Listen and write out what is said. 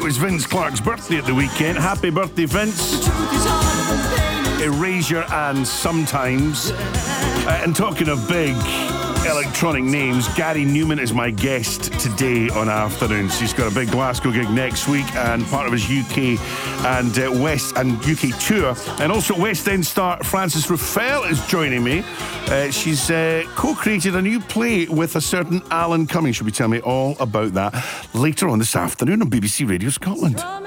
was Vince Clarke's birthday at the weekend. Happy birthday, Vince. Erasure and Sometimes. And talking of big electronic names, Gary Newman is my guest today on Afternoons. He's got a big Glasgow gig next week and part of his UK and UK tour. And also West End star Frances Ruffelle is joining me. She's co-created a new play with a certain Alan Cumming. She'll be telling me all about that later on this afternoon on BBC Radio Scotland.